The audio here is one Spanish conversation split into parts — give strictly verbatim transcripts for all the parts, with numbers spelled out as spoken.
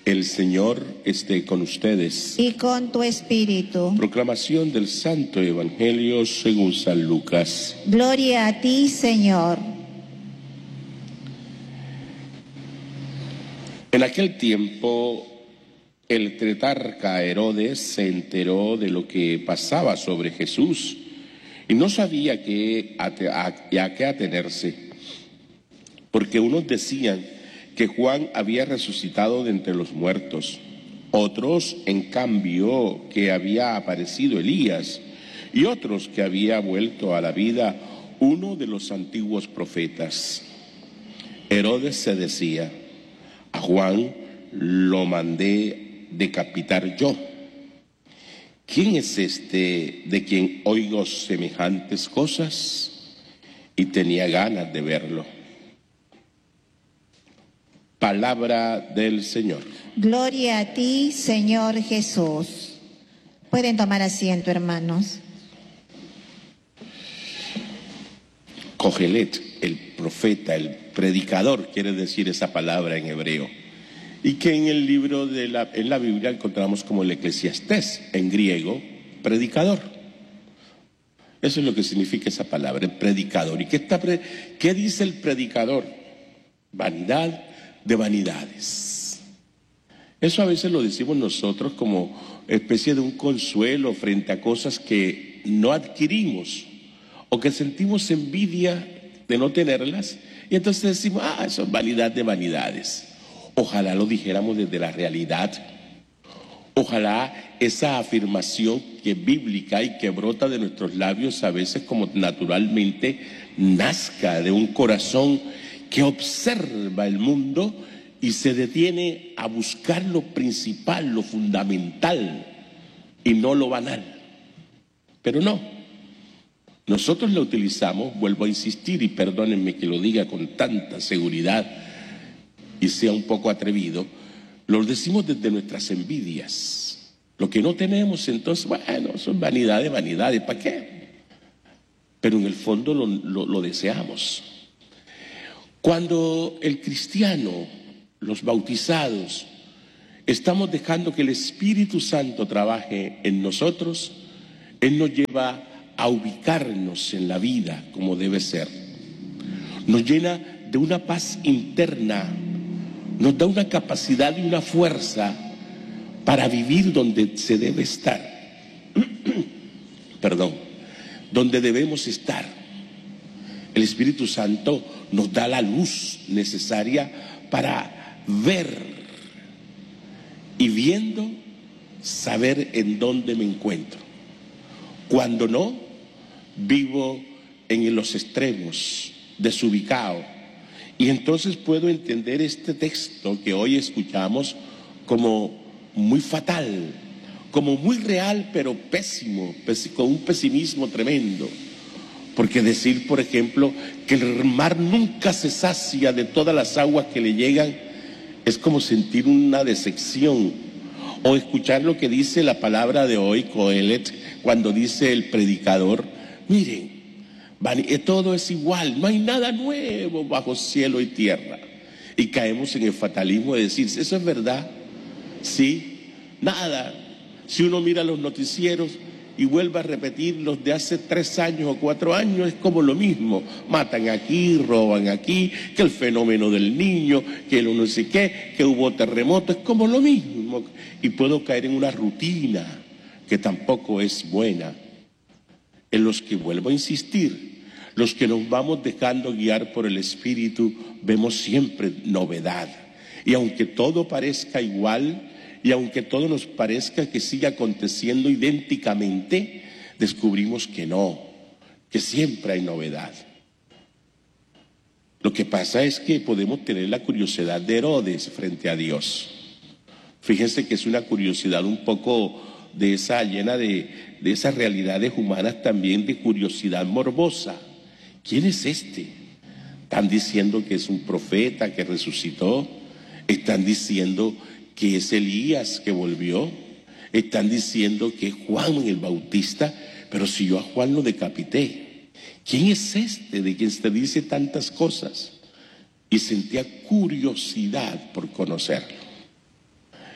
El Señor esté con ustedes. Y con tu espíritu. Proclamación del Santo Evangelio según San Lucas. Gloria a ti, Señor. En aquel tiempo, el tetrarca Herodes se enteró de lo que pasaba sobre Jesús y no sabía qué, a, a, a qué atenerse, porque unos decían que Juan había resucitado de entre los muertos, otros, en cambio, que había aparecido Elías, y otros que había vuelto a la vida uno de los antiguos profetas. Herodes se decía: a Juan lo mandé decapitar yo. ¿Quién es este de quien oigo semejantes cosas? Y tenía ganas de verlo. Palabra del Señor. Gloria a ti, Señor Jesús. Pueden tomar asiento, hermanos. Cogelet, el profeta, el predicador, quiere decir esa palabra en hebreo, y que en el libro de la, en la Biblia encontramos como el Eclesiastés, en griego, predicador. Eso es lo que significa esa palabra, el predicador. ¿Y qué, está, qué dice el predicador? Vanidad de vanidades. Eso a veces lo decimos nosotros como especie de un consuelo frente a cosas que no adquirimos o que sentimos envidia de no tenerlas, y entonces decimos: ah, eso es vanidad de vanidades. Ojalá lo dijéramos desde la realidad. Ojalá esa afirmación que es bíblica y que brota de nuestros labios a veces como naturalmente nazca de un corazón que observa el mundo y se detiene a buscar lo principal, lo fundamental y no lo banal. Pero no, nosotros la utilizamos, vuelvo a insistir, y perdónenme que lo diga con tanta seguridad y sea un poco atrevido, lo decimos desde nuestras envidias. Lo que no tenemos, entonces, bueno, son vanidades, vanidades, ¿para qué? Pero en el fondo lo, lo, lo deseamos. Cuando el cristiano, los bautizados, estamos dejando que el Espíritu Santo trabaje en nosotros, Él nos lleva a ubicarnos en la vida como debe ser. Nos llena de una paz interna, nos da una capacidad y una fuerza para vivir donde se debe estar. Perdón, donde debemos estar. El Espíritu Santo nos da la luz necesaria para ver y viendo saber en dónde me encuentro. Cuando no, vivo en los extremos, desubicado, y entonces puedo entender este texto que hoy escuchamos como muy fatal, como muy real pero pésimo, con un pesimismo tremendo. Porque decir, por ejemplo, que el mar nunca se sacia de todas las aguas que le llegan es como sentir una decepción. O escuchar lo que dice la palabra de hoy, Coelet, cuando dice el predicador: miren, todo es igual, no hay nada nuevo bajo cielo y tierra. Y caemos en el fatalismo de decir: ¿eso es verdad? Sí, nada. Si uno mira los noticieros y vuelve a repetir los de hace tres años o cuatro años, es como lo mismo. Matan aquí, roban aquí, que el fenómeno del niño, que el no sé qué, que hubo terremoto, es como lo mismo. Y puedo caer en una rutina que tampoco es buena. En los que, vuelvo a insistir, los que nos vamos dejando guiar por el Espíritu, vemos siempre novedad. Y aunque todo parezca igual, y aunque todo nos parezca que sigue aconteciendo idénticamente, descubrimos que no, que siempre hay novedad. Lo que pasa es que podemos tener la curiosidad de Herodes frente a Dios. Fíjense que es una curiosidad un poco de esa, llena de, de esas realidades humanas también, de curiosidad morbosa. ¿Quién es este? Están diciendo que es un profeta que resucitó, están diciendo que es Elías que volvió, están diciendo que es Juan el Bautista, pero si yo a Juan lo decapité, ¿quién es este de quien se dice tantas cosas? Y sentía curiosidad por conocerlo.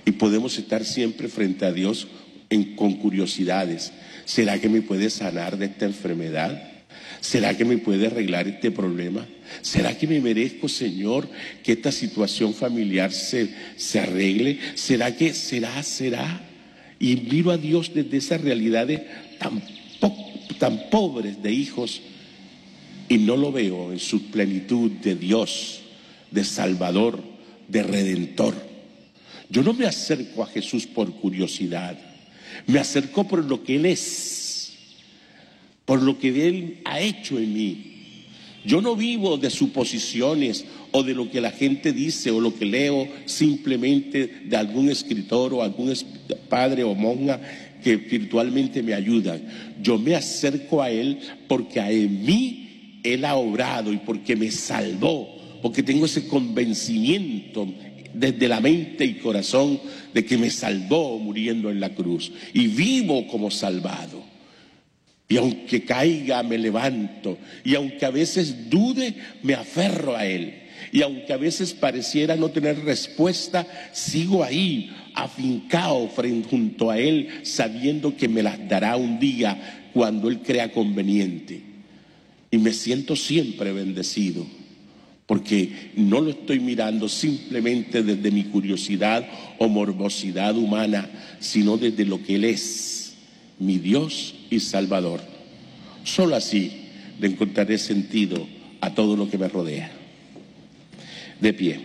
Y podemos estar siempre frente a Dios en, con curiosidades. ¿Será que me puede sanar de esta enfermedad? ¿Será que me puede arreglar este problema? ¿Será que me merezco, Señor, que esta situación familiar se, se arregle? ¿Será que será, será? Y miro a Dios desde esas realidades tan, po tan pobres de hijos y no lo veo en su plenitud de Dios, de Salvador, de Redentor. Yo no me acerco a Jesús por curiosidad, me acerco por lo que Él es, por lo que Él ha hecho en mí. Yo no vivo de suposiciones o de lo que la gente dice o lo que leo simplemente de algún escritor o algún padre o monja que virtualmente me ayudan. Yo me acerco a Él porque en mí Él ha obrado y porque me salvó, porque tengo ese convencimiento desde la mente y corazón de que me salvó muriendo en la cruz y vivo como salvado. Y aunque caiga, me levanto. Y aunque a veces dude, me aferro a Él. Y aunque a veces pareciera no tener respuesta, sigo ahí, afincado frente junto a Él, sabiendo que me las dará un día cuando Él crea conveniente. Y me siento siempre bendecido, porque no lo estoy mirando simplemente desde mi curiosidad o morbosidad humana, sino desde lo que Él es, mi Dios y Salvador. Solo así le encontraré sentido a todo lo que me rodea. De pie.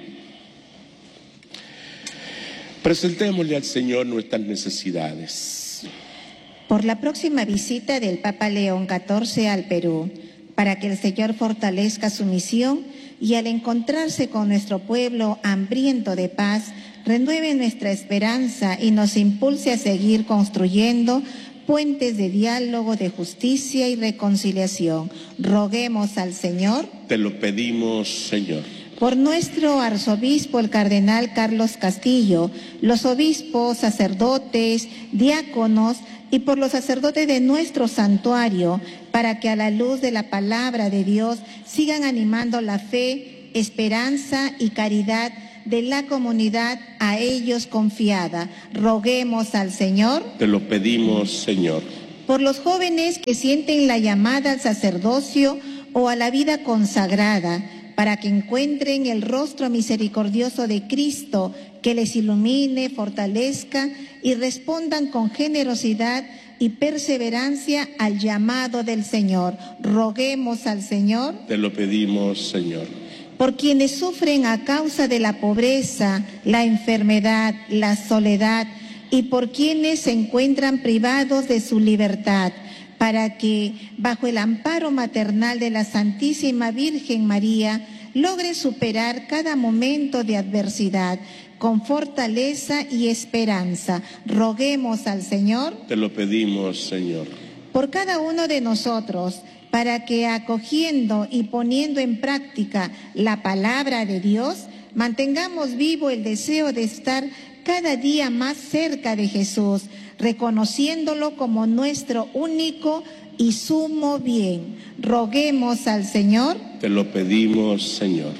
Presentémosle al Señor nuestras necesidades. Por la próxima visita del Papa León catorce al Perú, para que el Señor fortalezca su misión y al encontrarse con nuestro pueblo hambriento de paz, renueve nuestra esperanza y nos impulse a seguir construyendo puentes de diálogo, de justicia y reconciliación. Roguemos al Señor. Te lo pedimos, Señor. Por nuestro arzobispo, el cardenal Carlos Castillo, los obispos, sacerdotes, diáconos y por los sacerdotes de nuestro santuario, para que a la luz de la palabra de Dios sigan animando la fe, esperanza y caridad de la comunidad a ellos confiada. Roguemos al Señor. Te lo pedimos, Señor. Por los jóvenes que sienten la llamada al sacerdocio o a la vida consagrada, para que encuentren el rostro misericordioso de Cristo, que les ilumine, fortalezca y respondan con generosidad y perseverancia al llamado del Señor. Roguemos al Señor. Te lo pedimos, Señor. Por quienes sufren a causa de la pobreza, la enfermedad, la soledad, y por quienes se encuentran privados de su libertad, para que, bajo el amparo maternal de la Santísima Virgen María, logre superar cada momento de adversidad con fortaleza y esperanza. Roguemos al Señor. Te lo pedimos, Señor. Por cada uno de nosotros, para que, acogiendo y poniendo en práctica la palabra de Dios, mantengamos vivo el deseo de estar cada día más cerca de Jesús, reconociéndolo como nuestro único y sumo bien. Roguemos al Señor. Te lo pedimos, Señor.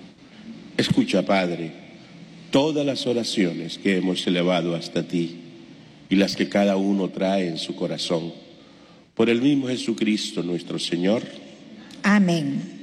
Escucha, Padre, todas las oraciones que hemos elevado hasta ti y las que cada uno trae en su corazón. Por el mismo Jesucristo nuestro Señor. Amén.